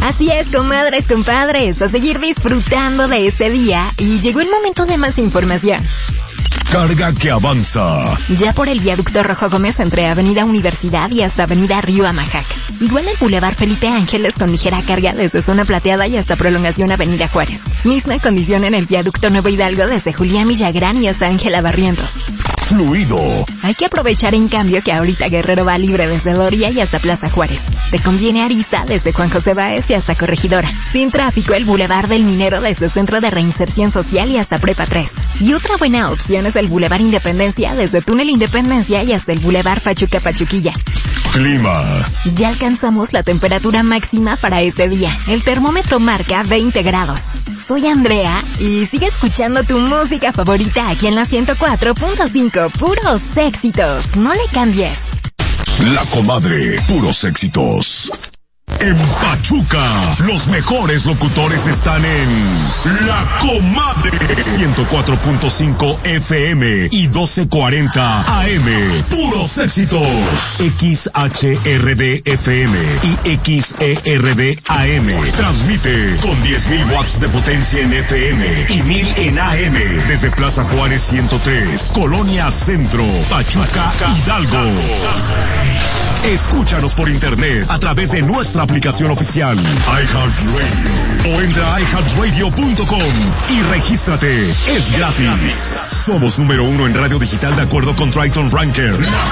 Así es, comadres, compadres, a seguir disfrutando de este día y llegó el momento de más información. Carga que avanza. Ya por el viaducto Rojo Gómez entre Avenida Universidad y hasta Avenida Río Amajac. Igual el Boulevard Felipe Ángeles con ligera carga desde Zona Plateada y hasta Prolongación Avenida Juárez. Misma condición en el viaducto Nuevo Hidalgo desde Julián Villagrán y hasta Ángela Barrientos. Fluido. Hay que aprovechar en cambio que ahorita Guerrero va libre desde Doria y hasta Plaza Juárez. Te conviene Arista desde Juan José Báez y hasta Corregidora. Sin tráfico el Boulevard del Minero desde Centro de Reinserción Social y hasta Prepa 3. Y otra buena opción es el Boulevard Independencia desde Túnel Independencia y hasta el Boulevard Pachuca Pachuquilla. Clima. Ya alcanzamos la temperatura máxima para este día. El termómetro marca 20 grados. Soy Andrea y sigue escuchando tu música favorita aquí en la 104.5. Puros éxitos. No le cambies. La Comadre. Puros éxitos. En Pachuca, los mejores locutores están en La Comadre. 104.5 FM y 1240 AM. Puros éxitos. XHRD FM y XERD AM. Transmite con 10.000 watts de potencia en FM y 1.000 en AM. Desde Plaza Juárez 103, Colonia Centro, Pachuca, Hidalgo. Escúchanos por internet a través de nuestra aplicación oficial iHeartRadio o entra a iHeartRadio.com y regístrate. Es gratis. Somos número 1 en radio digital de acuerdo con Triton Ranker.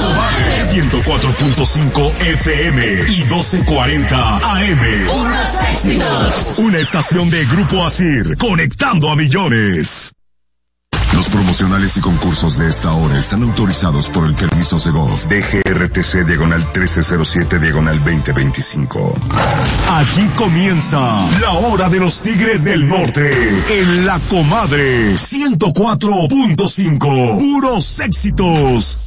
104.5 FM y 1240 AM. Una estación de Grupo Asir, conectando a millones. Los promocionales y concursos de esta hora están autorizados por el permiso Segov DGRTC /13/2025. Aquí comienza la hora de los Tigres del Norte en La Comadre 104.5. Puros éxitos.